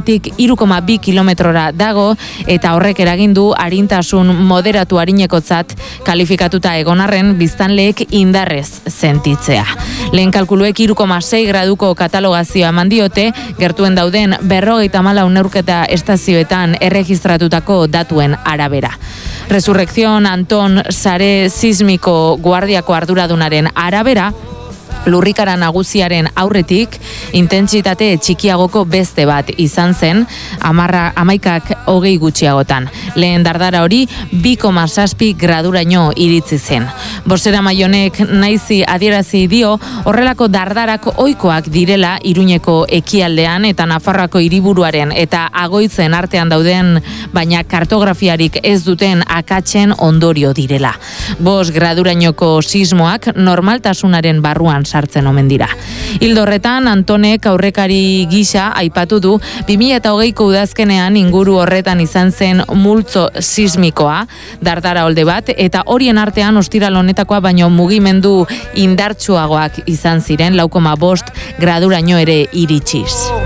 Zazpik 3,2 kilometrora dago eta horrek eragindu arintasun moderatu arinekotzat kalifikatuta egonarren biztanleek indarrez sentitzea. Lehen kalkuluek 3,6 graduko katalogazioa eman diote, gertuen dauden 54 neurketa estazioetan erregistratutako datuen arabera. Resurrección Anton sare sismiko guardiako arduradunaren arabera, lurrikara nagusiaren aurretik intentsitate txikiagoko beste bat izan zen 11:20 gutxiagotan. Lehen dardara hori 2,7 graduraino iritsi zen. Bozeramaile naizi adierazi dio horrelako dardarak ohikoak direla Iruñeko ekialdean eta Nafarroako hiriburuaren eta Agoitzen artean dauden, baina kartografiarik ez duten akatsen ondorio direla. 5 gradurainoko sismoak normaltasunaren barruan sartzen omen dira. Ildo horretan, Antonek aurrekari gisa aipatu du 2020ko udazkenean inguru horretan izan zen multzo sismikoa, dardara olde bat, eta horien artean ostiral honetakoa baino mugimendu indartsuagoak izan ziren 4,5 graduraino ere iritsiz.